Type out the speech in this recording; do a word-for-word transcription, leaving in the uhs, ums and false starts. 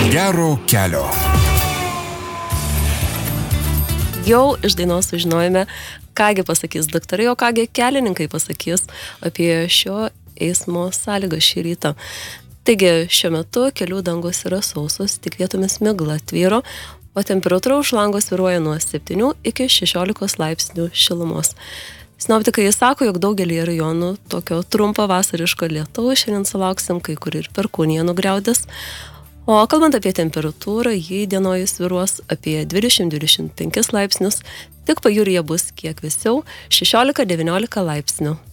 Gero kelio. Jau iš dainos sužinojome, kągi pasakys daktarai, o kągi kelininkai pasakys apie šio eismo sąlygas šį rytą. Taigi šiuo metu kelių dangos yra sausos, tik vietomis migla tvyro, o temperatūra už lango svyruoja nuo septynių iki šešiolikos laipsnių šilumos. Sinoptikai sako, jog daugelį rajonų tokio trumpo vasariško lietaus šiandien sulauksim, kai kur ir perkūnija nugriaudės. O kalbant apie temperatūrą, jį dienojus svyruos apie dvidešimt iki dvidešimt penkis laipsnius, tik pajūryje bus kiek vėsiau šešiolika devyniolika laipsnių.